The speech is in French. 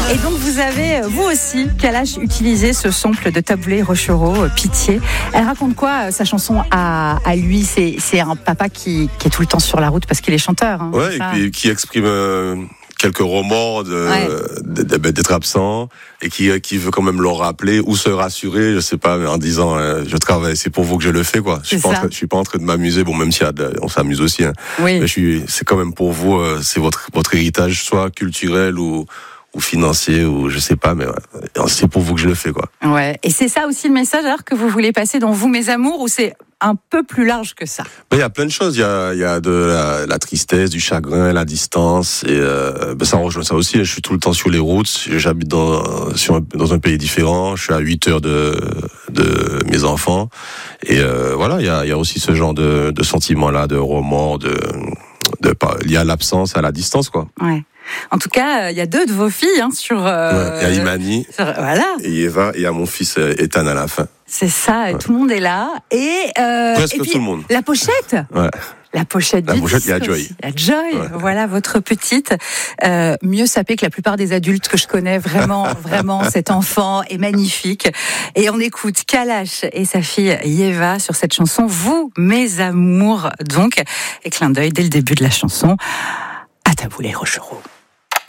Et donc vous avez, vous aussi, Kalash, utilisé ce sample de Taboulé Rochereau, Pitié. Elle raconte quoi, sa chanson à lui? C'est un papa qui est tout le temps sur la route parce qu'il est chanteur. Hein, ouais, et puis qui exprime quelques remords d'être absent et qui veut quand même leur rappeler ou se rassurer, je sais pas, en disant je travaille, c'est pour vous que je le fais, quoi. Je suis pas en train de m'amuser, bon, même si on s'amuse aussi, hein. Oui. Mais c'est quand même pour vous, c'est votre héritage, soit culturel ou financier, ou je sais pas, mais ouais, c'est pour vous que je le fais, quoi. Ouais. Et c'est ça aussi le message alors que vous voulez passer dans Vous mes amours, ou c'est un peu plus large que ça? Il y a plein de choses. Il y a de la tristesse, du chagrin, la distance, et ça rejoint ça aussi. Je suis tout le temps sur les routes. J'habite dans un pays différent. Je suis à 8 heures de mes enfants. Et voilà, il y a aussi ce genre de sentiments-là, de remords, lié à l'absence, à la distance, quoi. Ouais. En tout cas, il y a 2 de vos filles sur. Il y a Imani, voilà. Et Eva, et il y a mon fils Ethan à la fin. C'est ça, et tout le monde est là. Presque et puis, tout le monde. La pochette. Ouais. La pochette, il y a Joy. Il y a Joy, ouais. Voilà, votre petite. Mieux sapée que la plupart des adultes que je connais. Vraiment, vraiment, cet enfant est magnifique. Et on écoute Kalash et sa fille Yeva sur cette chanson Vous, mes amours. Donc, et clin d'œil dès le début de la chanson à Taboulé Rochereau.